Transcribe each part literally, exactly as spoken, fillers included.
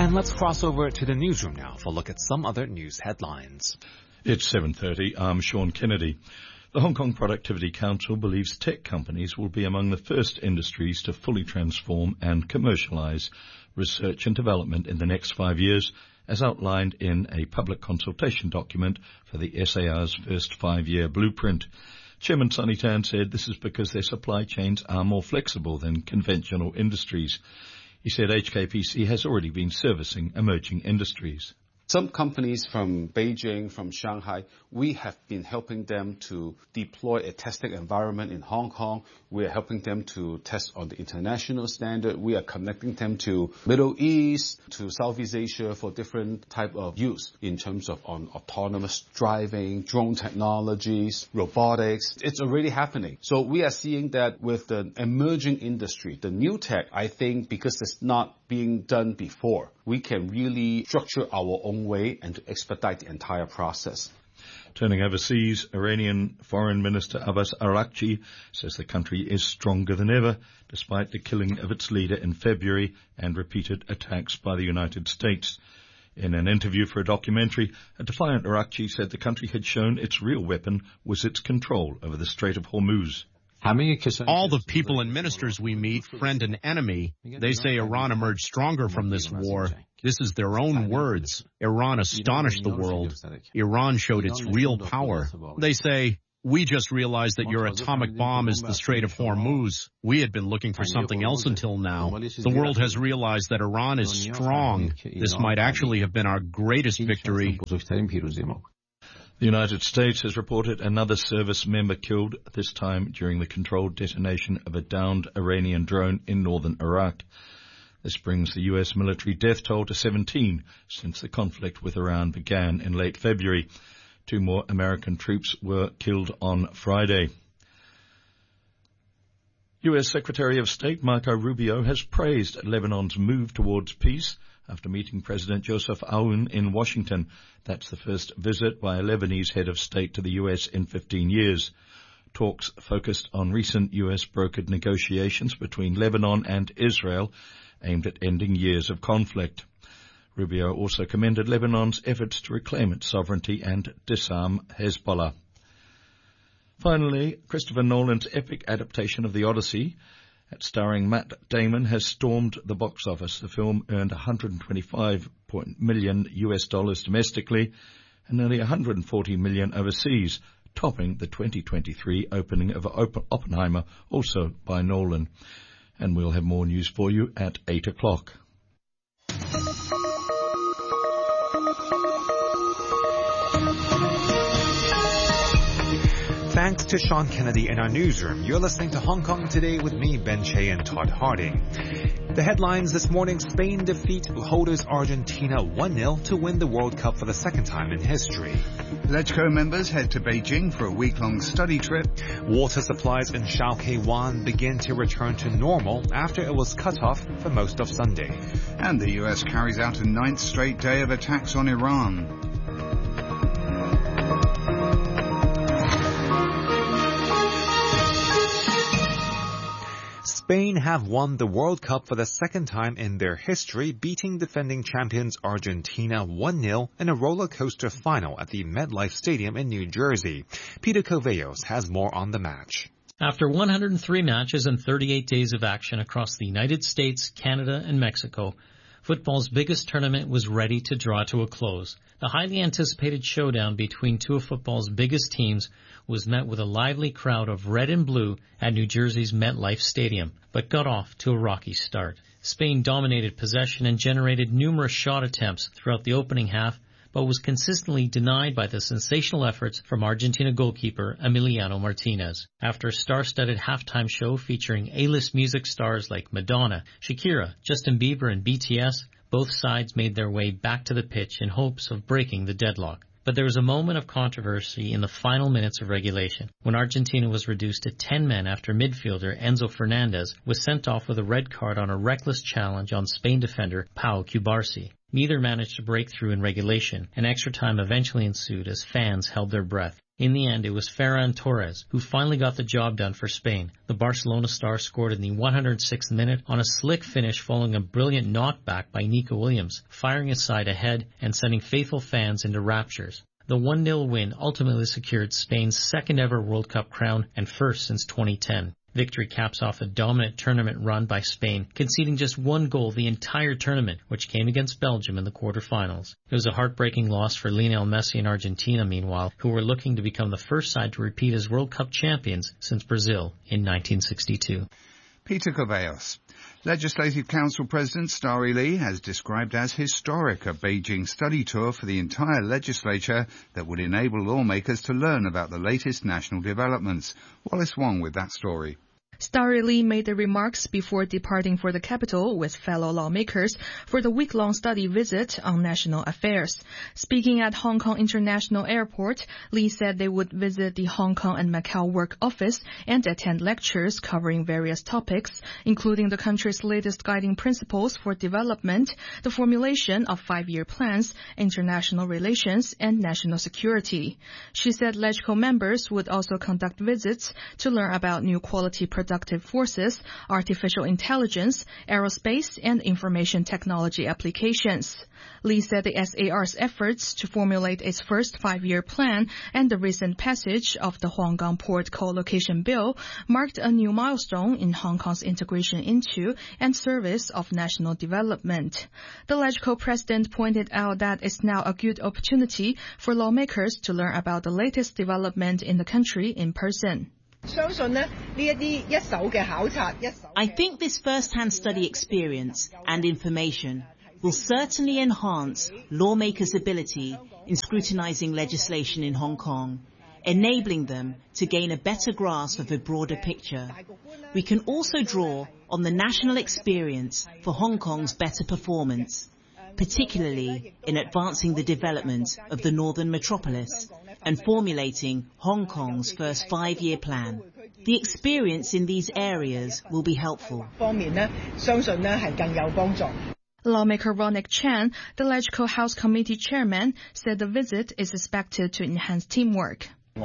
And let's cross over to the newsroom now for a look at some other news headlines. It's seven thirty. I'm Sean Kennedy. The Hong Kong Productivity Council believes tech companies will be among the first industries to fully transform and commercialize research and development in the next five years, as outlined in a public consultation document for the S A R's first five-year blueprint. Chairman Sonny Tan said this is because their supply chains are more flexible than conventional industries. He said H K P C has already been servicing emerging industries. Some companies from Beijing, from Shanghai, we have been helping them to deploy a testing environment in Hong Kong. We are helping them to test on the international standard. We are connecting them to Middle East, to Southeast Asia for different type of use in terms of on autonomous driving, drone technologies, robotics. It's already happening. So we are seeing that with the emerging industry, the new tech, I think because it's not being done before, we can really structure our own way and to expedite the entire process. Turning overseas, Iranian Foreign Minister Abbas Araghchi says the country is stronger than ever, despite the killing of its leader in February and repeated attacks by the United States. In an interview for a documentary, a defiant Araghchi said the country had shown its real weapon was its control over the Strait of Hormuz. All the people and ministers we meet, friend and enemy, they say Iran emerged stronger from this war. This is their own words. Iran astonished the world. Iran showed its real power. They say, we just realized that your atomic bomb is the Strait of Hormuz. We had been looking for something else until now. The world has realized that Iran is strong. This might actually have been our greatest victory. The United States has reported another service member killed, this time during the controlled detonation of a downed Iranian drone in northern Iraq. This brings the U S military death toll to seventeen since the conflict with Iran began in late February. Two more American troops were killed on Friday. U S Secretary of State Marco Rubio has praised Lebanon's move towards peace after meeting President Joseph Aoun in Washington. That's the first visit by a Lebanese head of state to the U S in fifteen years. Talks focused on recent U S-brokered negotiations between Lebanon and Israel aimed at ending years of conflict. Rubio also commended Lebanon's efforts to reclaim its sovereignty and disarm Hezbollah. Finally, Christopher Nolan's epic adaptation of The Odyssey, starring Matt Damon, has stormed the box office. The film earned one hundred twenty-five million U S dollars domestically and nearly one hundred forty million overseas, topping the twenty twenty-three opening of Oppenheimer, also by Nolan. And we'll have more news for you at eight o'clock. Thanks to Sean Kennedy in our newsroom. You're listening to Hong Kong Today with me, Ben Che, and Todd Harding. The headlines this morning: Spain defeat holders Argentina one nil to win the World Cup for the second time in history. LegCo members head to Beijing for a week-long study trip. Water supplies in Shao Kei Wan begin to return to normal after it was cut off for most of Sunday. And the U S carries out a ninth straight day of attacks on Iran. Spain have won the World Cup for the second time in their history, beating defending champions Argentina one nil in a roller coaster final at the MetLife Stadium in New Jersey. Peter Covellos has more on the match. After one hundred three matches and thirty-eight days of action across the United States, Canada, and Mexico, football's biggest tournament was ready to draw to a close. The highly anticipated showdown between two of football's biggest teams was met with a lively crowd of red and blue at New Jersey's MetLife Stadium, but got off to a rocky start. Spain dominated possession and generated numerous shot attempts throughout the opening half, but was consistently denied by the sensational efforts from Argentina goalkeeper Emiliano Martinez. After a star-studded halftime show featuring A-list music stars like Madonna, Shakira, Justin Bieber, and B T S, both sides made their way back to the pitch in hopes of breaking the deadlock. But there was a moment of controversy in the final minutes of regulation, when Argentina was reduced to ten men after midfielder Enzo Fernandez was sent off with a red card on a reckless challenge on Spain defender Pau Cubarsí. Neither managed to break through in regulation, and extra time eventually ensued as fans held their breath. In the end, it was Ferran Torres who finally got the job done for Spain. The Barcelona star scored in the one hundred sixth minute on a slick finish following a brilliant knockback by Nico Williams, firing his side ahead and sending faithful fans into raptures. The one nil win ultimately secured Spain's second ever World Cup crown and first since twenty ten. Victory caps off a dominant tournament run by Spain, conceding just one goal the entire tournament, which came against Belgium in the quarterfinals. It was a heartbreaking loss for Lionel Messi and Argentina, meanwhile, who were looking to become the first side to repeat as World Cup champions since Brazil in nineteen sixty-two. Peter Coveyos. Legislative Council President Starry Lee has described as historic a Beijing study tour for the entire legislature that would enable lawmakers to learn about the latest national developments. Wallace Wong with that story. Starry Lee made the remarks before departing for the capital with fellow lawmakers for the week-long study visit on national affairs. Speaking at Hong Kong International Airport, Lee said they would visit the Hong Kong and Macau Work Office and attend lectures covering various topics, including the country's latest guiding principles for development, the formulation of five-year plans, international relations, and national security. She said LegCo members would also conduct visits to learn about new quality productive forces, artificial intelligence, aerospace, and information technology applications. Lee said the S A R's efforts to formulate its first five-year plan and the recent passage of the Huanggang Port Co-location Bill marked a new milestone in Hong Kong's integration into and service of national development. The LegCo president pointed out that it's now a good opportunity for lawmakers to learn about the latest development in the country in person. I think this first-hand study experience and information will certainly enhance lawmakers' ability in scrutinizing legislation in Hong Kong, enabling them to gain a better grasp of a broader picture. We can also draw on the national experience for Hong Kong's better performance, particularly in advancing the development of the northern metropolis and formulating Hong Kong's first five-year plan. The experience in these areas will be helpful. Lawmaker Ronick Chan, the LegCo House Committee chairman, said the visit is expected to enhance teamwork.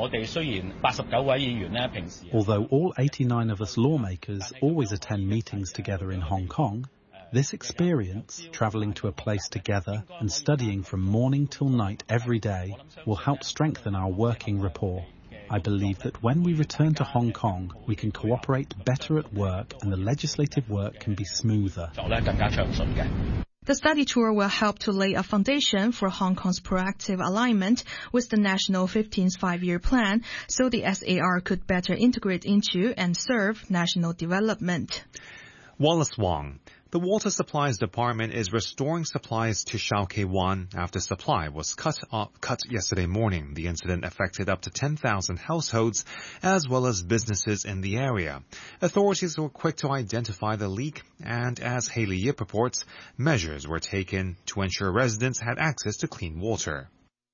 Although all eighty-nine of us lawmakers always attend meetings together in Hong Kong, this experience, travelling to a place together and studying from morning till night every day, will help strengthen our working rapport. I believe that when we return to Hong Kong, we can cooperate better at work and the legislative work can be smoother. The study tour will help to lay a foundation for Hong Kong's proactive alignment with the National fifteenth Five-Year Plan, so the S A R could better integrate into and serve national development. Wallace Wong. The Water Supplies Department is restoring supplies to Shau Kei Wan after supply was cut off, cut yesterday morning. The incident affected up to ten thousand households as well as businesses in the area. Authorities were quick to identify the leak, and as Haley Yip reports, measures were taken to ensure residents had access to clean water.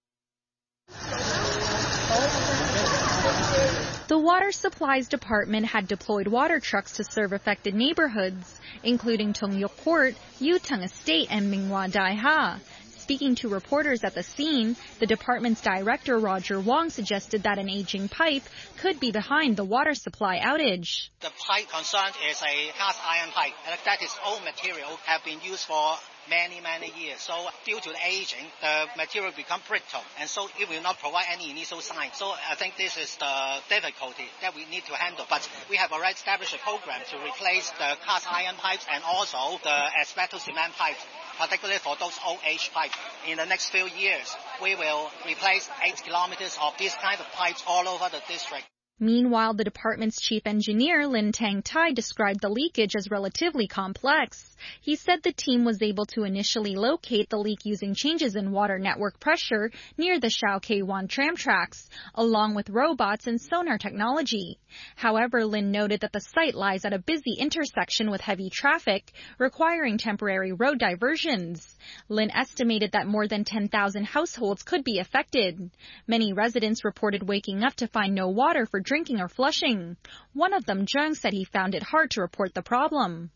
The Water Supplies Department had deployed water trucks to serve affected neighborhoods, including Tung Yuk Court, Yu Tung Estate, and Minghua Dai Ha. Speaking to reporters at the scene, the department's director, Roger Wong, suggested that an aging pipe could be behind the water supply outage. The pipe concerned is a cast iron pipe, and that is old material, have been used for many, many years. So due to the aging, the material become brittle, and so it will not provide any initial sign. So I think this is the difficulty that we need to handle. But we have already established a program to replace the cast iron pipes and also the asbestos cement pipes, particularly for those old age pipes. In the next few years, we will replace eight kilometers of this kind of pipes all over the district. Meanwhile, the department's chief engineer, Lin Tang Tai, described the leakage as relatively complex. He said the team was able to initially locate the leak using changes in water network pressure near the Shau Kei Wan tram tracks, along with robots and sonar technology. However, Lin noted that the site lies at a busy intersection with heavy traffic, requiring temporary road diversions. Lin estimated that more than ten thousand households could be affected. Many residents reported waking up to find no water for drinking or flushing. One of them, Zhang, said he found it hard to report the problem.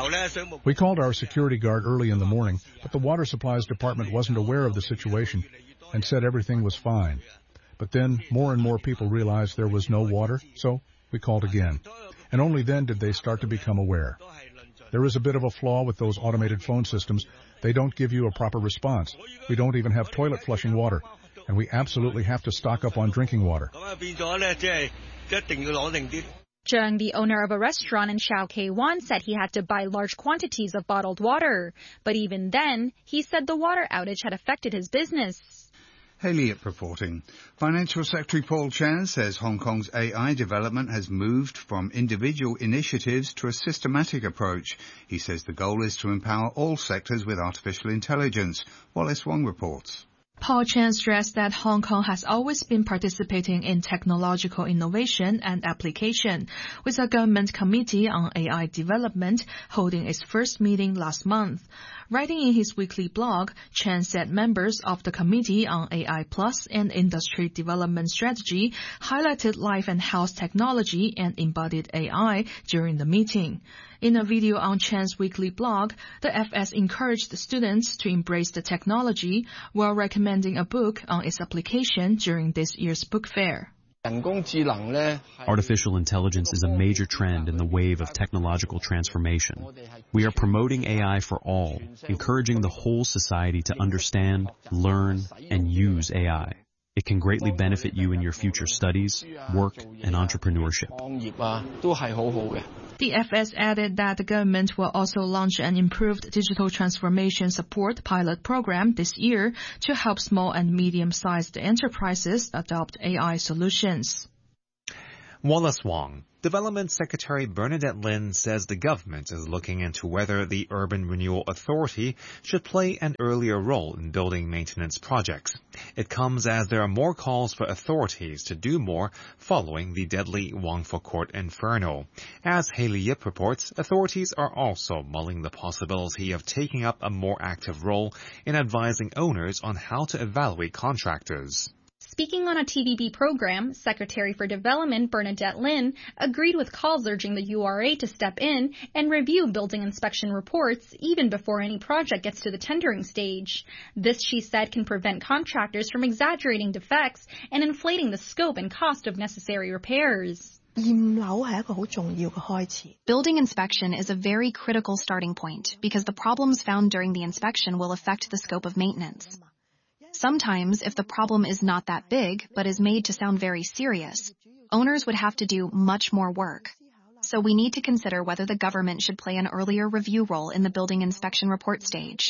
We called our security guard early in the morning, but the Water Supplies Department wasn't aware of the situation. and said everything was fine. But then more and more people realized there was no water, so we called again. And only then did they start to become aware. There is a bit of a flaw with those automated phone systems. They don't give you a proper response. We don't even have toilet flushing water, and we absolutely have to stock up on drinking water. Zheng, the owner of a restaurant in Shao Kei Wan, said he had to buy large quantities of bottled water. But even then, he said the water outage had affected his business. Haley Yip reporting. Financial Secretary Paul Chan says Hong Kong's A I development has moved from individual initiatives to a systematic approach. He says the goal is to empower all sectors with artificial intelligence. Wallace Wong reports. Paul Chan stressed that Hong Kong has always been participating in technological innovation and application, with a government committee on A I development holding its first meeting last month. Writing in his weekly blog, Chan said members of the Committee on A I Plus and Industry Development Strategy highlighted life and health technology and embodied A I during the meeting. In a video on Chan's weekly blog, the F S encouraged the students to embrace the technology while recommending a book on its application during this year's book fair. Artificial intelligence is a major trend in the wave of technological transformation. We are promoting A I for all, encouraging the whole society to understand, learn, and use A I. It can greatly benefit you in your future studies, work, and entrepreneurship. The F S added that the government will also launch an improved digital transformation support pilot program this year to help small and medium-sized enterprises adopt A I solutions. Wallace Wong. Development Secretary Bernadette Lin says the government is looking into whether the Urban Renewal Authority should play an earlier role in building maintenance projects. It comes as there are more calls for authorities to do more following the deadly Wangfu Court inferno. As Haley Yip reports, authorities are also mulling the possibility of taking up a more active role in advising owners on how to evaluate contractors. Speaking on a T V B program, Secretary for Development Bernadette Lin agreed with calls urging the U R A to step in and review building inspection reports even before any project gets to the tendering stage. This, she said, can prevent contractors from exaggerating defects and inflating the scope and cost of necessary repairs. Building inspection is a very critical starting point because the problems found during the inspection will affect the scope of maintenance. Sometimes, if the problem is not that big, but is made to sound very serious, owners would have to do much more work. So we need to consider whether the government should play an earlier review role in the building inspection report stage.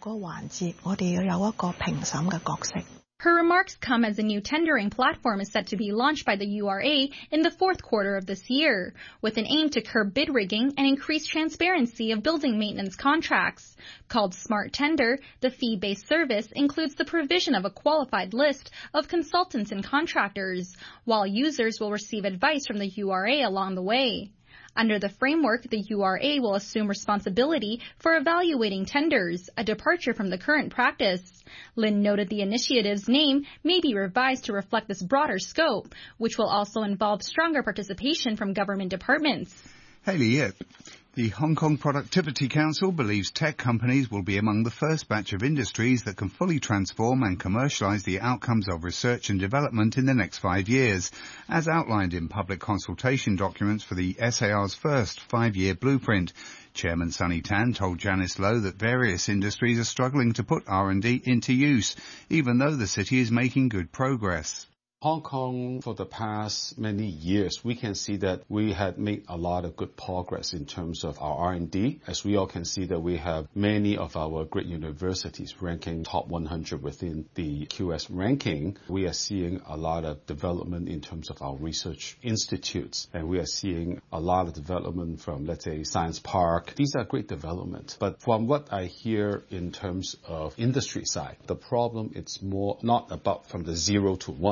Her remarks come as a new tendering platform is set to be launched by the U R A in the fourth quarter of this year, with an aim to curb bid rigging and increase transparency of building maintenance contracts. Called Smart Tender, the fee-based service includes the provision of a qualified list of consultants and contractors, while users will receive advice from the U R A along the way. Under the framework, the U R A will assume responsibility for evaluating tenders, a departure from the current practice. Lin noted the initiative's name may be revised to reflect this broader scope, which will also involve stronger participation from government departments. Haley Yip. The Hong Kong Productivity Council believes tech companies will be among the first batch of industries that can fully transform and commercialize the outcomes of research and development in the next five years, as outlined in public consultation documents for the S A R's first five-year blueprint. Chairman Sonny Tan told Janice Lowe that various industries are struggling to put R and D into use, even though the city is making good progress. Hong Kong, for the past many years, we can see that we had made a lot of good progress in terms of our R and D. As we all can see that we have many of our great universities ranking top one hundred within the Q S ranking. We are seeing a lot of development in terms of our research institutes, and we are seeing a lot of development from, let's say, Science Park. These are great developments. But from what I hear in terms of industry side, the problem is more not about from the zero to one. They've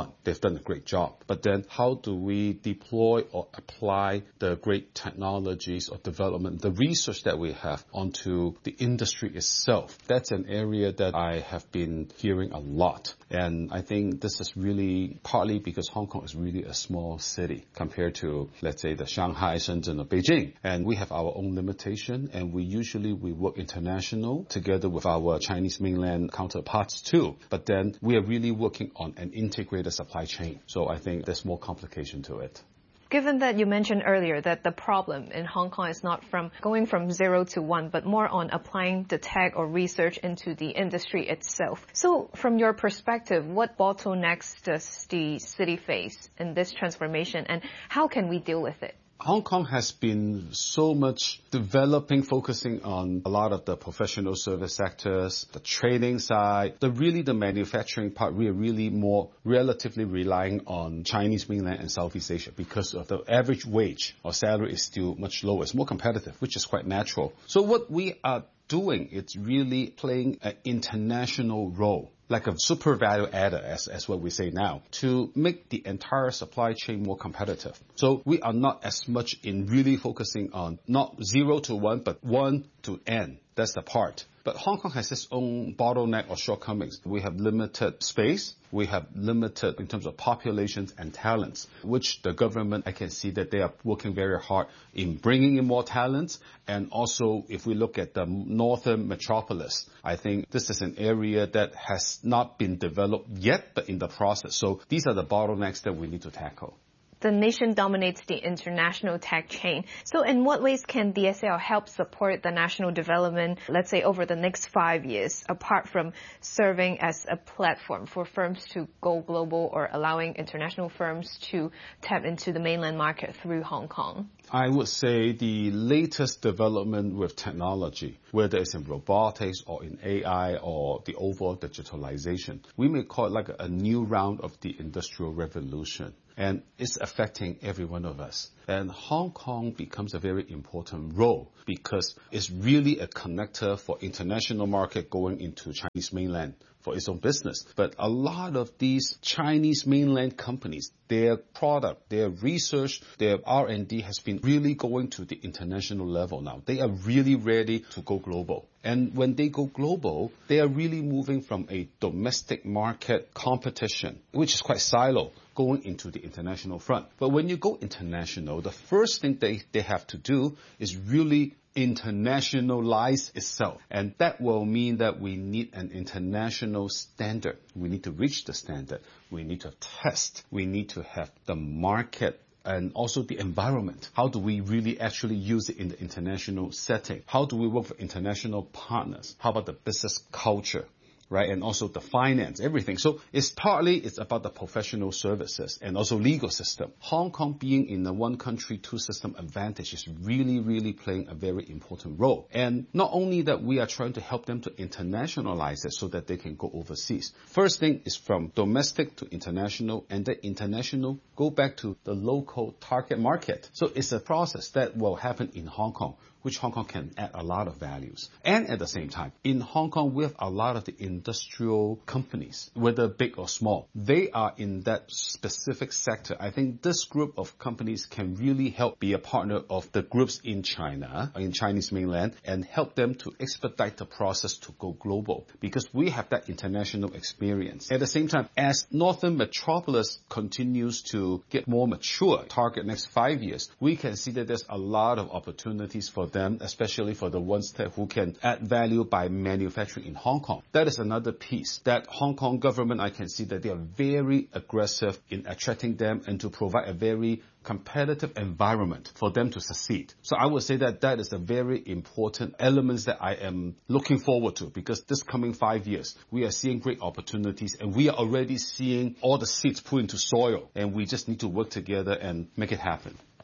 done a great job. But then how do we deploy or apply the great technologies or development, the research that we have onto the industry itself? That's an area that I have been hearing a lot. And I think this is really partly because Hong Kong is really a small city compared to, let's say, the Shanghai, Shenzhen, or Beijing. And we have our own limitation, and we usually we work international together with our Chinese mainland counterparts too. But then we are really working on an integrated supply chain. So I think there's more complication to it. Given that you mentioned earlier that the problem in Hong Kong is not from going from zero to one, but more on applying the tech or research into the industry itself. So from your perspective, what bottlenecks does the city face in this transformation, and how can we deal with it? Hong Kong has been so much developing, focusing on a lot of the professional service sectors, the trading side, the really the manufacturing part. We are really more relatively relying on Chinese mainland and Southeast Asia because of the average wage or salary is still much lower. It's more competitive, which is quite natural. So what we are doing, it's really playing an international role, like a super value adder, as, as what we say now, to make the entire supply chain more competitive. So we are not as much in really focusing on not zero to one, but one to N. That's the part. But Hong Kong has its own bottleneck or shortcomings. We have limited space. We have limited in terms of populations and talents, which the government, I can see that they are working very hard in bringing in more talents. And also, if we look at the northern metropolis, I think this is an area that has not been developed yet, but in the process. So these are the bottlenecks that we need to tackle. The nation dominates the international tech chain. So in what ways can D S A L help support the national development, let's say, over the next five years, apart from serving as a platform for firms to go global or allowing international firms to tap into the mainland market through Hong Kong? I would say the latest development with technology, whether it's in robotics or in A I or the overall digitalization, we may call it like a new round of the industrial revolution. And it's affecting every one of us. And Hong Kong becomes a very important role because it's really a connector for international market going into Chinese mainland for its own business. But a lot of these Chinese mainland companies, their product, their research, their R and D has been really going to the international level now. They are really ready to go global. And when they go global, they are really moving from a domestic market competition, which is quite silo, going into the international front. But when you go international, the first thing they, they have to do is really internationalize itself. And that will mean that we need an international standard. We need to reach the standard. We need to test. We need to have the market and also the environment. How do we really actually use it in the international setting? How do we work with international partners? How about the business culture? Right, and also the finance, everything. So it's partly it's about the professional services and also legal system. Hong Kong being in the one country, two system advantage is really, really playing a very important role. And not only that, we are trying to help them to internationalize it so that they can go overseas. First thing is from domestic to international, and the international go back to the local target market. So it's a process that will happen in Hong Kong, which Hong Kong can add a lot of values. And at the same time, in Hong Kong, we have a lot of the industrial companies, whether big or small. They are in that specific sector. I think this group of companies can really help be a partner of the groups in China, in Chinese mainland, and help them to expedite the process to go global, because we have that international experience. At the same time, as Northern Metropolis continues to get more mature, target next five years, we can see that there's a lot of opportunities for them, especially for the ones that who can add value by manufacturing in Hong Kong. That is another piece that Hong Kong government, I can see that they are very aggressive in attracting them and to provide a very competitive environment for them to succeed. So I would say that that is a very important element that I am looking forward to, because this coming five years, we are seeing great opportunities and we are already seeing all the seeds put into soil, and we just need to work together and make it happen.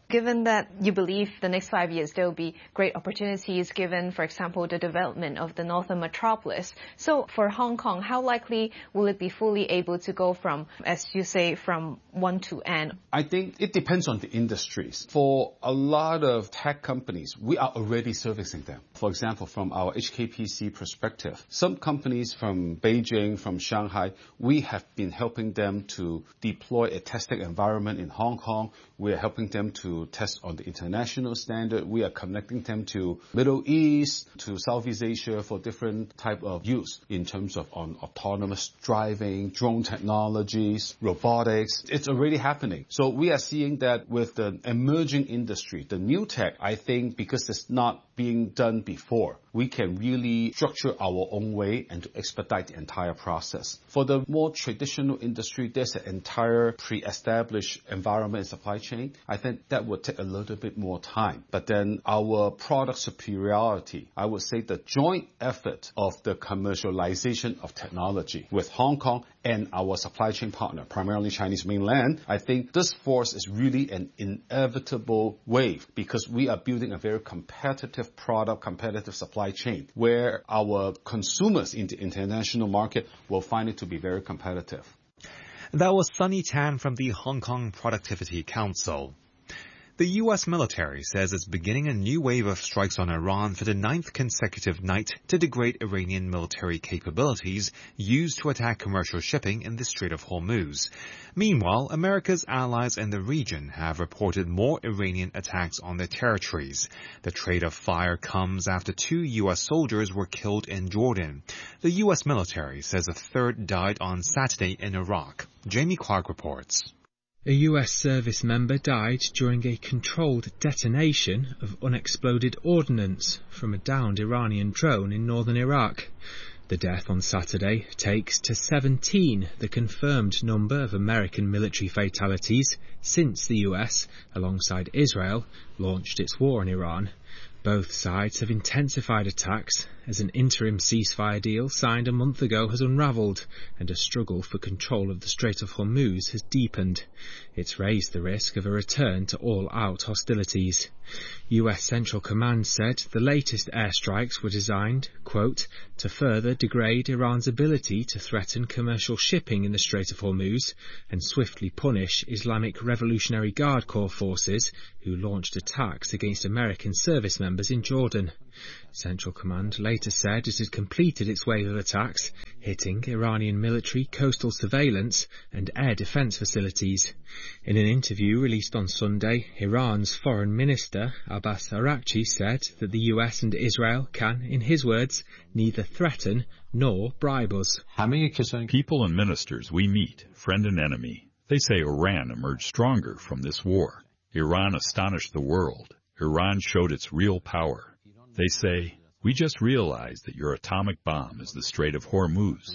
Given that you believe the next five years there will be great opportunities given, for example, the development of the northern metropolis. So for Hong Kong, how likely will it be fully able to go from, as you say, from one to N? I think it depends on the industries. For a lot of tech companies, we are already servicing them. For example, from our H K P C perspective, some companies from Beijing, from Shanghai, we have been helping them to deploy a testing environment in Hong Kong. We are helping them to test on the international standard. We are connecting them to Middle East, to Southeast Asia for different type of use in terms of on autonomous driving, drone technologies, robotics. It's already happening. So we are seeing that with the emerging industry, the new tech, I think because it's not being done before, we can really structure our own way and to expedite the entire process. For the more traditional industry, there's an entire pre-established environment and supply chain. I think that would take a little bit more time. But then our product superiority, I would say the joint effort of the commercialization of technology with Hong Kong and our supply chain partner, primarily Chinese mainland, I think this force is really an inevitable wave because we are building a very competitive product, competitive supply chain where our consumers in the international market will find it to be very competitive. That was Sunny Tan from the Hong Kong Productivity Council. The U S military says it's beginning a new wave of strikes on Iran for the ninth consecutive night to degrade Iranian military capabilities used to attack commercial shipping in the Strait of Hormuz. Meanwhile, America's allies in the region have reported more Iranian attacks on their territories. The trade of fire comes after two U S soldiers were killed in Jordan. The U S military says a third died on Saturday in Iraq. Jamie Clark reports. A U S service member died during a controlled detonation of unexploded ordnance from a downed Iranian drone in northern Iraq. The death on Saturday takes to seventeen the confirmed number of American military fatalities since the U S, alongside Israel, launched its war on Iran. Both sides have intensified attacks as an interim ceasefire deal signed a month ago has unravelled and a struggle for control of the Strait of Hormuz has deepened. It's raised the risk of a return to all-out hostilities. U S Central Command said the latest airstrikes were designed, quote, to further degrade Iran's ability to threaten commercial shipping in the Strait of Hormuz and swiftly punish Islamic Revolutionary Guard Corps forces who launched attacks against American service members in Jordan. Central Command later said it had completed its wave of attacks, hitting Iranian military, coastal surveillance and air defence facilities. In an interview released on Sunday, Iran's Foreign Minister Abbas Araghchi said that the U S and Israel can, in his words, neither threaten nor bribe us. People and ministers we meet, friend and enemy, they say Iran emerged stronger from this war. Iran astonished the world. Iran showed its real power. They say, we just realized that your atomic bomb is the Strait of Hormuz.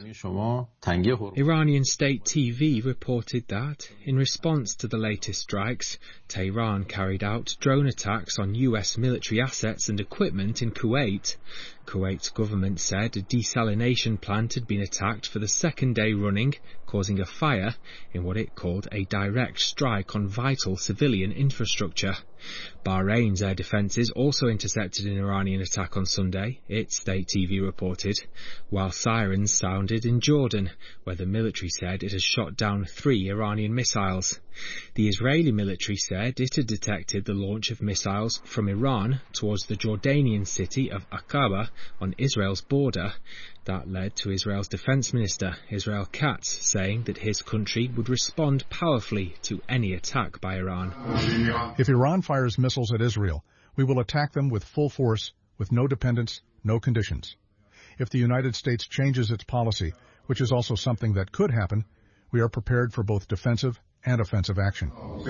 Iranian state T V reported that, in response to the latest strikes, Tehran carried out drone attacks on U S military assets and equipment in Kuwait. Kuwait's government said a desalination plant had been attacked for the second day running, causing a fire in what it called a direct strike on vital civilian infrastructure. Bahrain's air defences also intercepted an Iranian attack on Sunday, its state T V reported, while sirens sounded in Jordan, where the military said it has shot down three Iranian missiles. The Israeli military said it had detected the launch of missiles from Iran towards the Jordanian city of Aqaba on Israel's border. That led to Israel's defense minister, Israel Katz, saying that his country would respond powerfully to any attack by Iran. If Iran fires missiles at Israel, we will attack them with full force, with no dependence, no conditions. If the United States changes its policy, which is also something that could happen, we are prepared for both defensive and offensive action.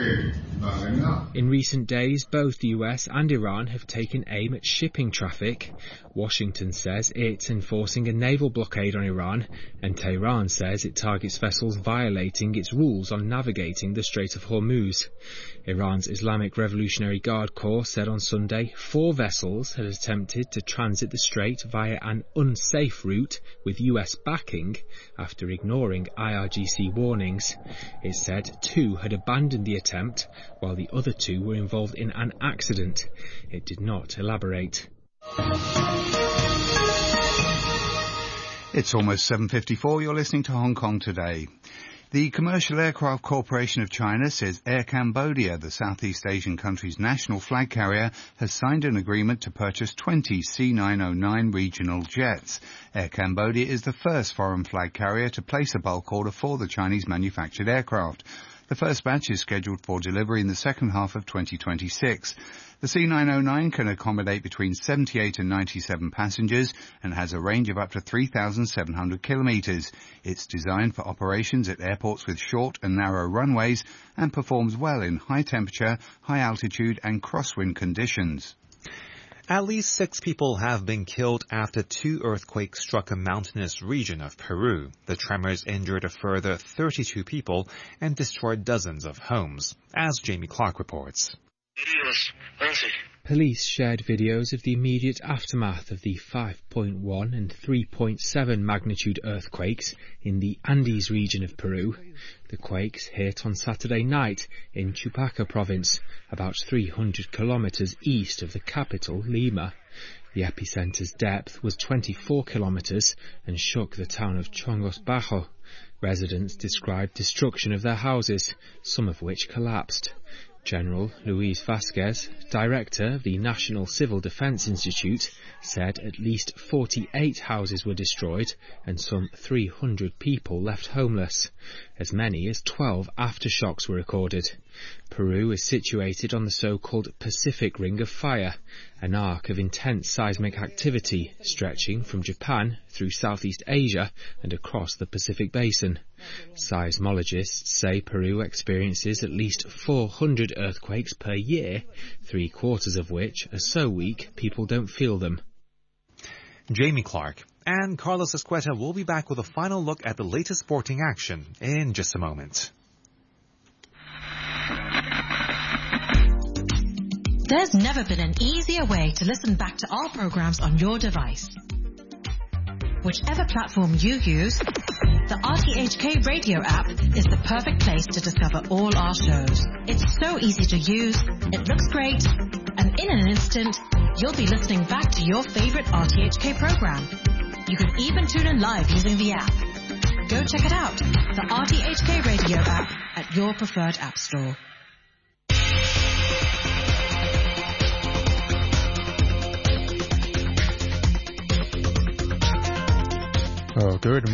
In recent days, both the U S and Iran have taken aim at shipping traffic. Washington says it's enforcing a naval blockade on Iran, and Tehran says it targets vessels violating its rules on navigating the Strait of Hormuz. Iran's Islamic Revolutionary Guard Corps said on Sunday four vessels had attempted to transit the strait via an unsafe route with U S backing after ignoring I R G C warnings. It said two had abandoned the attempt, while the other two were involved in an accident. It did not elaborate. It's almost seven fifty-four. You're listening to Hong Kong Today. The Commercial Aircraft Corporation of China says Air Cambodia, the Southeast Asian country's national flag carrier, has signed an agreement to purchase twenty C nine oh nine regional jets. Air Cambodia is the first foreign flag carrier to place a bulk order for the Chinese manufactured aircraft. The first batch is scheduled for delivery in the second half of twenty twenty-six. The C nine oh nine can accommodate between seventy-eight and ninety-seven passengers and has a range of up to three thousand seven hundred kilometres. It's designed for operations at airports with short and narrow runways and performs well in high temperature, high altitude and crosswind conditions. At least six people have been killed after two earthquakes struck a mountainous region of Peru. The tremors injured a further thirty-two people and destroyed dozens of homes, as Jamie Clark reports. Police shared videos of the immediate aftermath of the five point one and three point seven magnitude earthquakes in the Andes region of Peru. The quakes hit on Saturday night in Chupaca province, about three hundred kilometres east of the capital, Lima. The epicenter's depth was twenty-four kilometres and shook the town of Chongos Bajo. Residents described destruction of their houses, some of which collapsed. General Luis Vasquez, director of the National Civil Defence Institute, said at least forty-eight houses were destroyed and some three hundred people left homeless. As many as twelve aftershocks were recorded. Peru is situated on the so-called Pacific Ring of Fire, an arc of intense seismic activity stretching from Japan through Southeast Asia and across the Pacific Basin. Seismologists say Peru experiences at least four hundred earthquakes per year, three quarters of which are so weak people don't feel them. Jamie Clark. And Carlos Esqueta will be back with a final look at the latest sporting action in just a moment. There's never been an easier way to listen back to our programs on your device. Whichever platform you use, the R T H K Radio app is the perfect place to discover all our shows. It's so easy to use, it looks great, and in an instant, you'll be listening back to your favorite R T H K program. You can even tune in live using the app. Go check it out, the R T H K Radio app at your preferred app store. Oh, good.